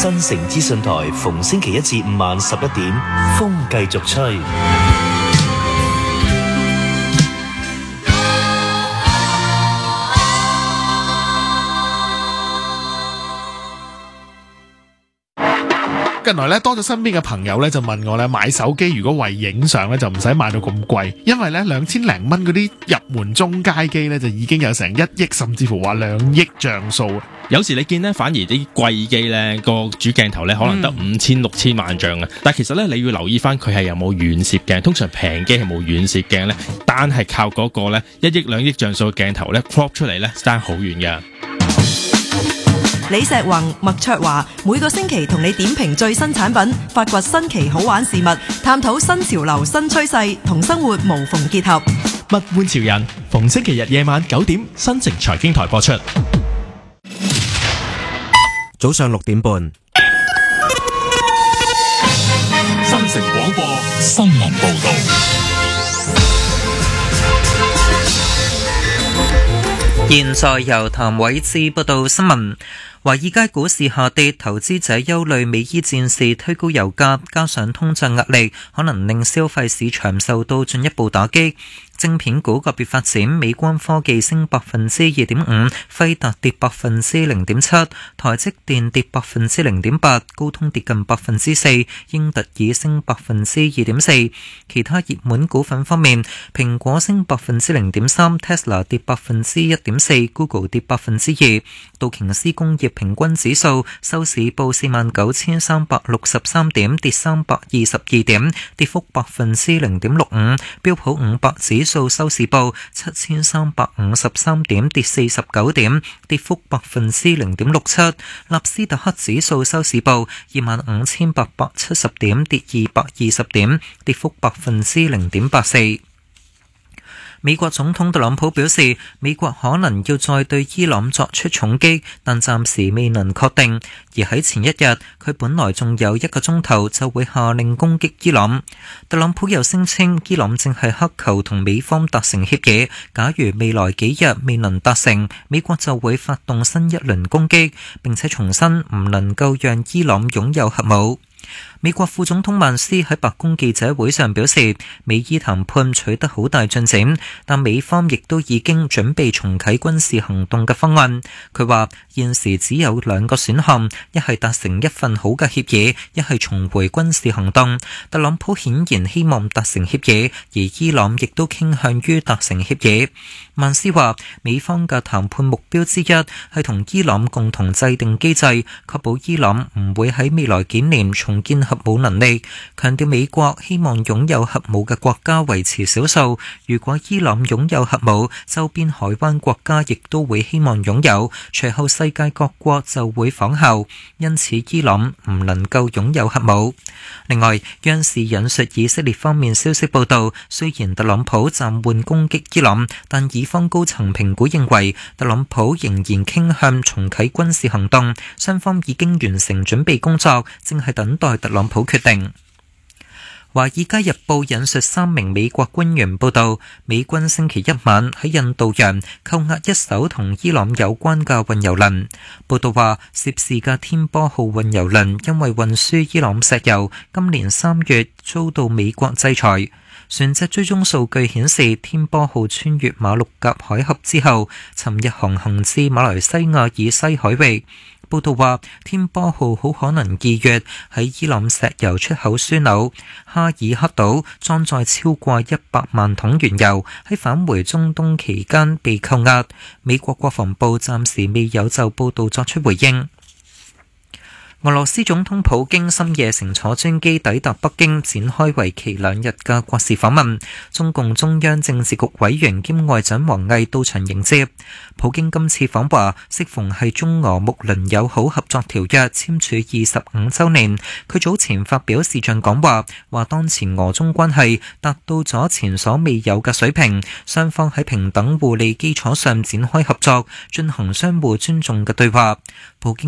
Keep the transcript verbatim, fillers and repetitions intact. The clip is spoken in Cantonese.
新城資訊台逢星期一至五晚十一點，風繼續吹。 近來咧多咗身邊嘅朋友咧就問我咧買手機如果為影相咧就唔使買到咁貴，因為咧兩千零蚊嗰啲入門中階機咧就已經有成一億甚至乎話兩億像素。 有時你見咧反而啲貴機咧個主鏡頭咧可能得五千六千萬像啊，但係其實咧你要留意翻佢係有冇遠攝鏡，通常平機係冇遠攝鏡咧，單係靠嗰個咧一億兩億像素嘅鏡頭咧 crop 出嚟咧爭好遠㗎。 李石宏、麥卓華每個星期同你點評最新產品，發掘新奇好玩事物，探討新潮流新趨勢，同生活無縫結合。 物玩潮人，逢星期日夜晚九點，新城財經台播出。 早上六點半， 新城廣播新聞報道。 現在由譚偉智報道新聞。華爾街股市下跌，投資者憂慮美伊戰事推高油價，加上通脹壓力，可能令消費市場受到進一步打擊。晶片股個別發展，美光科技升百分之二點五，輝達跌百分之零點七，台積電跌百分之零點八，高通跌近百分之四，英特爾升百分之二點四。其他熱門股份方面，蘋果升百分之零點三 ，Tesla 跌百分之一點四 ，Google 跌百分之二。道瓊斯工業平均指數收市報四萬九千三百六十三點，跌三百二十二點，跌幅百分之零點六五。標普五百指數收市報七千三百五十三點，跌四十九點，跌幅百分之零點六七。納斯達克指數收市報二萬五千八百七十點，跌二百二十點，跌幅百分之零點八四。美國總統特朗普表示，美國可能要再對伊朗作出重擊，但暫時未能確定。而喺前一日，佢本來仲有一個鐘頭就會下令攻擊伊朗。特朗普又聲稱，伊朗正係乞求同美方達成協議，假如未來幾日未能達成，美國就會發動新一輪攻擊，並且重申唔能夠讓伊朗擁有核武。美國副總統曼斯喺白宮記者會上表示，美伊談判取得好大進展，但美方亦都已經準備重啟軍事行動嘅方案。佢話現時只有兩個選項，一係達成一份好嘅協議，一係重回軍事行動。特朗普顯然希望達成協議，而伊朗亦都傾向於達成協議。曼斯話，美方嘅談判目標之一係同伊朗共同制定機制，確保伊朗唔會喺未來幾年重建核武能力，強調美國希望擁有核武嘅國家維持少數，如果伊朗擁有核武，周邊海灣國家亦都會希望擁有，隨後世界各國就會仿效，因此伊朗唔能夠擁有核武。另外，央視引述以色列方面消息報道，雖然特朗普暫緩攻擊伊朗，但以方高層評估認為特朗普仍然傾向重啟軍事行動，雙方已經完成準備工作，正係等待特朗普決定。華爾街日報引述三名美國官員報道，美軍星期一晚喺印度洋扣押一艘同伊朗有關嘅運油輪。報道話，涉事嘅天波號運油輪因為運輸伊朗石油，今年三月遭到美國制裁。船隻追蹤數據顯示，天波號穿越馬六甲海峽之後，尋日航行至馬來西亞以西海域。報道話，天波號好可能二月喺伊朗石油出口樞紐哈爾克島裝載超過一百萬桶原油，喺返回中東期間被扣押。美國國防部暫時未有就報道作出回應。俄羅斯總統普京深夜乘坐專機抵達北京，展開為期兩日嘅國事訪問。中共中央政治局委員兼外長王毅到場迎接。普京今次訪華，適逢係中俄睦鄰友好合作條約簽署二十五週年。佢早前發表視像講話，話當前俄中關係達到咗前所未有嘅水平，雙方喺平等互利基礎上展開合作，進行相互尊重嘅對話。普京